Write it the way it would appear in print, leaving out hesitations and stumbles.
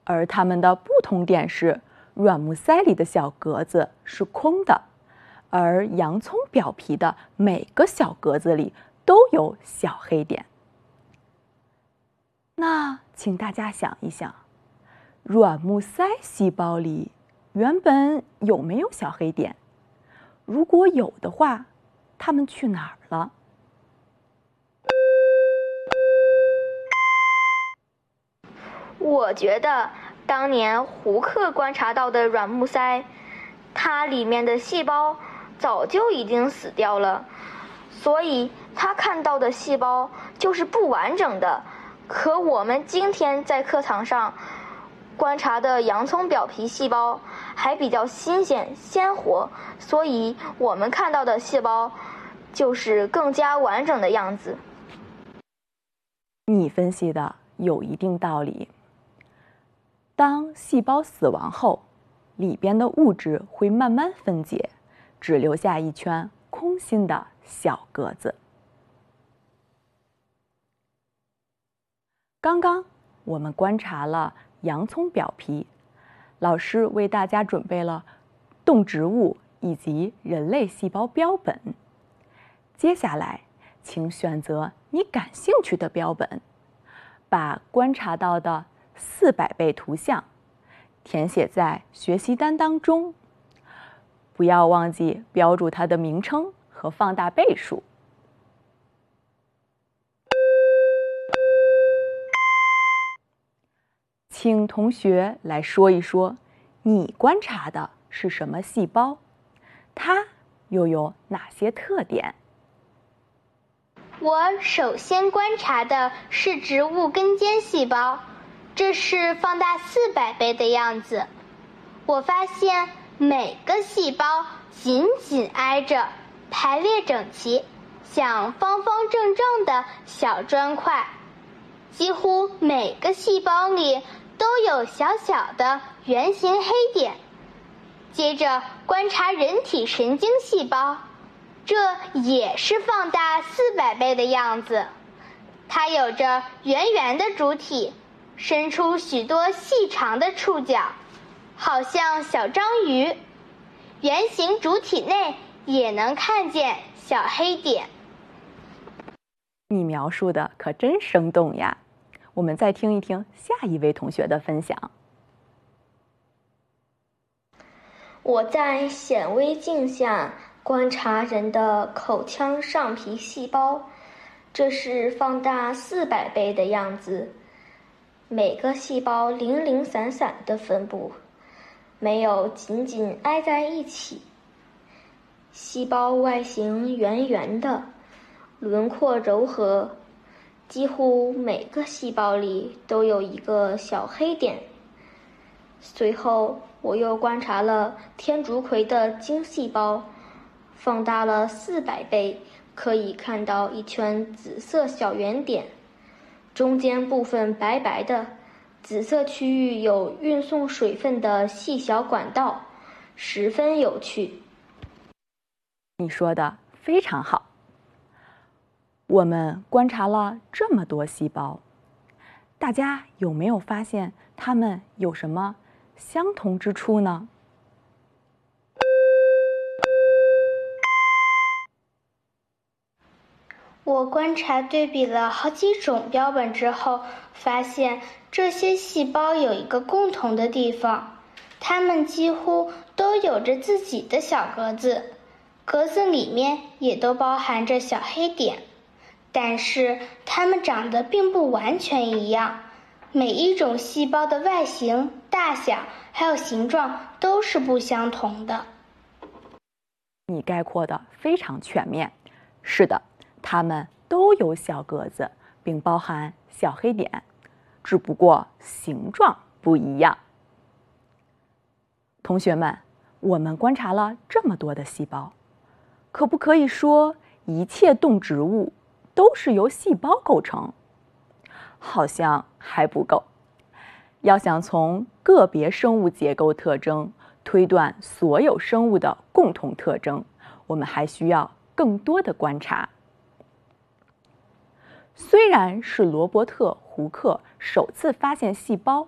而它们的不同点是，软木塞里的小格子是空的，而洋葱表皮的每个小格子里都有小黑点。那请大家想一想，软木塞细胞里原本有没有小黑点？如果有的话，它们去哪儿了？ 我觉得当年胡克观察到的软木塞，它里面的细胞早就已经死掉了，所以他看到的细胞就是不完整的。可我们今天在课堂上观察的洋葱表皮细胞还比较新鲜鲜活，所以我们看到的细胞就是更加完整的样子。 你分析的有一定道理。当细胞死亡后，里边的物质会慢慢分解，只留下一圈空心的小格子。刚刚我们观察了洋葱表皮，老师为大家准备了动植物以及人类细胞标本。接下来，请选择你感兴趣的标本，把观察到的400倍图像填写在学习单当中，不要忘记标注它的名称和放大倍数。请同学来说一说，你观察的是什么细胞？它又有哪些特点？ 我首先观察的是植物根尖细胞，这是放大400倍的样子。我发现每个细胞紧紧挨着，排列整齐，像方方正正的小砖块。几乎每个细胞里都有小小的圆形黑点。接着观察人体神经细胞，这也是放大400倍的样子。它有着圆圆的主体，伸出许多细长的触角，好像小章鱼。圆形主体内也能看见小黑点。 你描述的可真生动呀！我们再听一听下一位同学的分享。 我在显微镜下观察人的口腔上皮细胞，这是放大400倍的样子。每个细胞零零散散的分布，没有紧紧挨在一起。细胞外形圆圆的，轮廓柔和，几乎每个细胞里都有一个小黑点。随后我又观察了天竺葵的茎细胞，放大了400倍，可以看到一圈紫色小圆点，中间部分白白的，紫色区域有运送水分的细小管道，十分有趣。 你说的非常好。我们观察了这么多细胞，大家有没有发现它们有什么相同之处呢？ 我观察对比了好几种标本之后，发现这些细胞有一个共同的地方，它们几乎都有着自己的小格子，格子里面也都包含着小黑点，但是它们长得并不完全一样，每一种细胞的外形、大小还有形状都是不相同的。 你概括的非常全面。是的，它们都有小格子，并包含小黑点，只不过形状不一样。同学们，我们观察了这么多的细胞，可不可以说一切动植物都是由细胞构成？好像还不够。要想从个别生物结构特征推断所有生物的共同特征，我们还需要更多的观察。虽然是罗伯特·胡克首次发现细胞